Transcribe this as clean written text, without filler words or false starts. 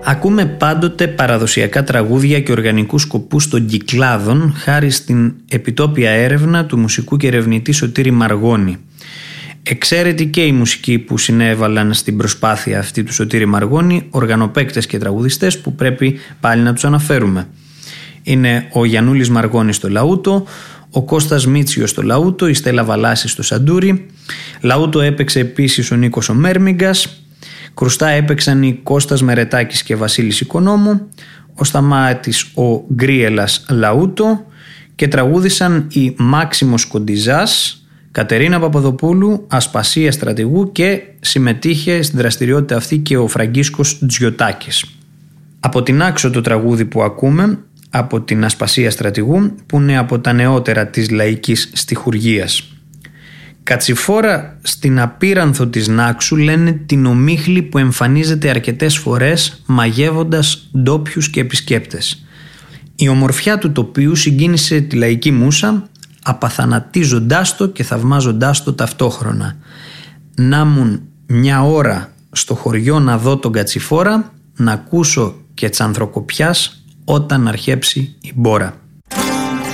Ακούμε πάντοτε παραδοσιακά τραγούδια και οργανικούς σκοπούς των Κυκλάδων χάρη στην επιτόπια έρευνα του μουσικού και ερευνητή Σωτήρη Μαργώνη. Εξαίρετοι και οι μουσικοί που συνέβαλαν στην προσπάθεια αυτή του Σωτήρη Μαργώνη, οργανοπαίκτες και τραγουδιστές που πρέπει πάλι να τους αναφέρουμε. Είναι ο Γιαννούλης Μαργώνης στο λαούτο, ο Κώστας Μίτσιος στο λαούτο, η Στέλλα Βαλάση στο σαντούρι. Λαούτο έπαιξε επίσης ο Νίκος ο Μέρμιγκας. Κρουστά έπαιξαν οι Κώστας Μερετάκης και Βασίλης Οικονόμου, ο Σταμάτης ο Γκρίελας λαούτο και τραγούδησαν η Μάξιμος Κοντιζάς, Κατερίνα Παπαδοπούλου, Ασπασία Στρατηγού και συμμετείχε στην δραστηριότητα αυτή και ο Φραγκίσκος Τζιωτάκης. Από την Άξο το τραγούδι που ακούμε, από την Ασπασία Στρατηγού, που είναι από τα νεότερα της λαϊκής στιχουργίας. Κατσιφόρα στην απείρανθο της Νάξου λένε την ομίχλη που εμφανίζεται αρκετές φορές μαγεύοντας ντόπιους και επισκέπτες. Η ομορφιά του τοπίου συγκίνησε τη λαϊκή μούσα, απαθανατίζοντάς το και θαυμάζοντάς το ταυτόχρονα. Να μουν μια ώρα στο χωριό να δω τον Κατσιφόρα, να ακούσω και τσανθροκοπιάς όταν αρχέψει η μπόρα.